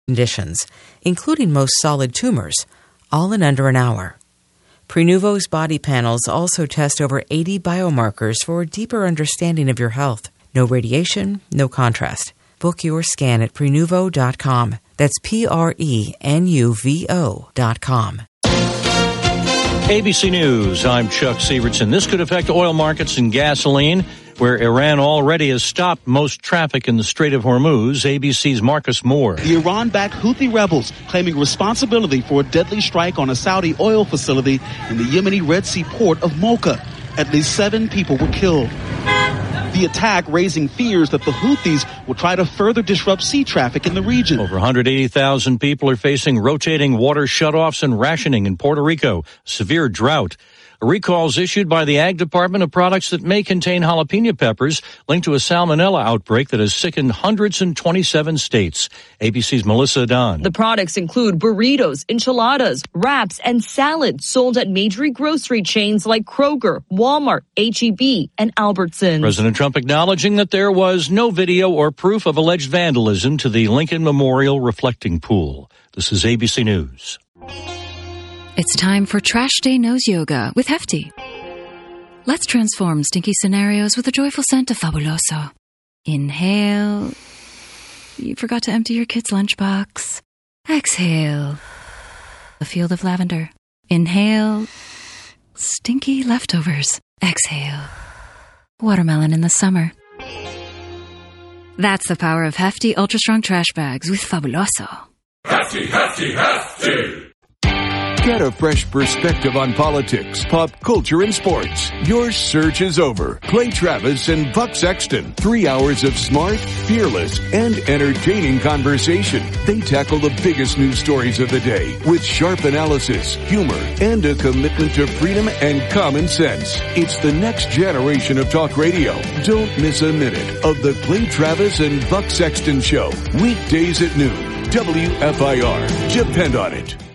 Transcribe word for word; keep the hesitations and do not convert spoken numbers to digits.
conditions, including most solid tumors, all in under an hour. Prenuvo's body panels also test over eighty biomarkers for a deeper understanding of your health. No radiation, no contrast. Book your scan at Prenuvo dot com. That's P R E N U V O dot com. A B C News, I'm Chuck Sievertson. This could affect oil markets and gasoline, where Iran already has stopped most traffic in the Strait of Hormuz. A B C's Marcus Moore. The Iran-backed Houthi rebels claiming responsibility for a deadly strike on a Saudi oil facility in the Yemeni Red Sea port of Mocha. At least seven people were killed. The attack raising fears that the Houthis will try to further disrupt sea traffic in the region. Over one hundred eighty thousand people are facing rotating water shutoffs and rationing in Puerto Rico. Severe drought. Recalls issued by the Ag Department of products that may contain jalapeno peppers linked to a salmonella outbreak that has sickened hundreds in twenty-seven states. A B C's Melissa Don. The products include burritos, enchiladas, wraps, and salads sold at major grocery chains like Kroger, Walmart, H E B, and Albertsons. President Trump acknowledging that there was no video or proof of alleged vandalism to the Lincoln Memorial reflecting pool. This is A B C News. It's time for Trash Day Nose Yoga with Hefty. Let's transform stinky scenarios with a joyful scent of Fabuloso. Inhale. You forgot to empty your kid's lunchbox. Exhale. A field of lavender. Inhale. Stinky leftovers. Exhale. Watermelon in the summer. That's the power of Hefty Ultra Strong Trash Bags with Fabuloso. Hefty, Hefty, Hefty! Get a fresh perspective on politics, pop culture, and sports. Your search is over. Clay Travis and Buck Sexton. Three hours of smart, fearless, and entertaining conversation. They tackle the biggest news stories of the day with sharp analysis, humor, and a commitment to freedom and common sense. It's the next generation of talk radio. Don't miss a minute of the Clay Travis and Buck Sexton Show. Weekdays at noon. W F I R. Depend on it.